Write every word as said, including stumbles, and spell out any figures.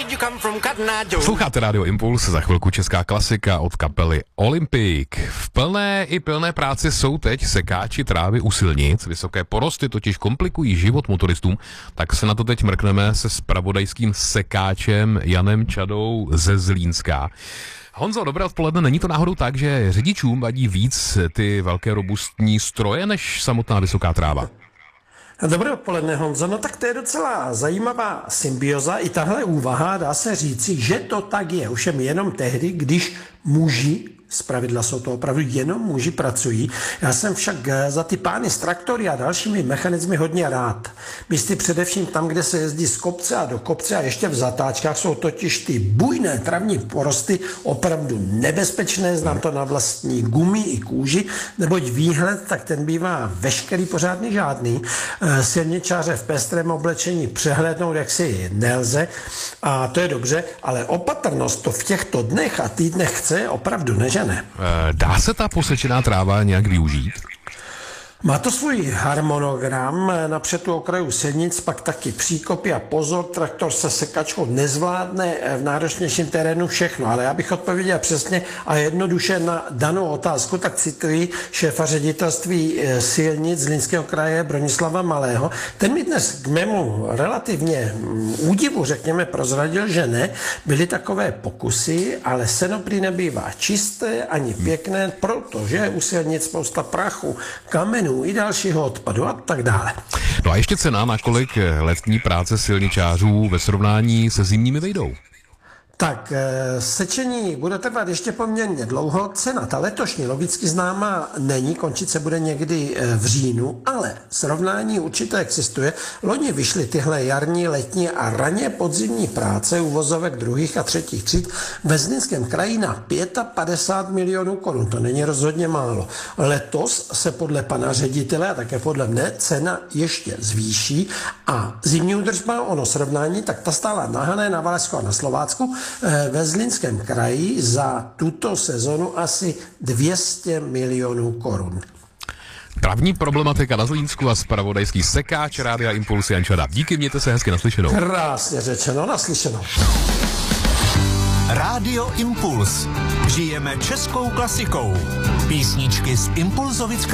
Posloucháte Radio Impuls, za chvilku česká klasika od kapely Olympic. V plné i pilné práci jsou teď sekáči trávy u silnic. Vysoké porosty totiž komplikují život motoristům, tak se na to teď mrkneme se zpravodajským sekáčem Janem Čadou ze Zlínska. Honzo, dobré odpoledne. Není to náhodou tak, že řidičům vadí víc ty velké robustní stroje než samotná vysoká tráva? Dobré odpoledne, Honzo. No tak to je docela zajímavá symbioza. I tahle úvaha dá se říci, že to tak je. Ovšem jenom tehdy, když muži, zpravidla jsou to opravdu jenom muži, pracují. Já jsem však za ty pány z traktory a dalšími mechanismy hodně rád. Místy především tam, kde se jezdí z kopce a do kopce a ještě v zatáčkách jsou totiž ty bujné travní porosty opravdu nebezpečné. Znám to na vlastní gumy i kůži, neboť výhled, tak ten bývá veškerý, pořádný žádný. Silničáře v pestrém oblečení přehlédnout jaksi nelze a to je dobře, ale opatrnost to v těchto dnech a týdnech chce opravdu nežene. Dá se ta posečená tráva nějak využít? Má to svůj harmonogram, napřed tu okraju silnic, pak taky příkopy a pozor, traktor se sekačkou nezvládne v náročnějším terénu všechno, ale já bych odpověděl přesně a jednoduše na danou otázku, tak cituji šéfa ředitelství silnic Zlínského kraje Bronislava Malého. Ten mi dnes k mému relativně údivu, řekněme, prozradil, že ne, byly takové pokusy, ale seno prý nebývá čisté ani pěkné, protože je u silnic spousta prachu, kamenů i dalšího odpadu a tak dále. No a ještě cena, na kolik letní práce silničářů ve srovnání se zimními vejdou? Tak, sečení bude trvat ještě poměrně dlouho. Cena, ta letošní, logicky známá není, končit se bude někdy v říjnu, ale srovnání určitě existuje. Loni vyšly tyhle jarní, letní a raně podzimní práce uvozovek druhých a třetích tříd ve Zlínském kraji na padesát pět milionů korun. To není rozhodně málo. Letos se podle pana ředitele a také podle mne cena ještě zvýší a zimní údržba, ono srovnání, tak ta stála na Hané, na Valašsku a na Slovácku ve Zlínském kraji za tuto sezonu asi dvě stě milionů korun. Travní problematika na Zlínsku a zpravodajský sekáč Rádia Impuls Jan Čada. Díky, mějte se hezky, naslyšenou. Krásně řečeno, naslyšenou. Rádio Impuls. Žijeme českou klasikou. Písničky z Impulzovic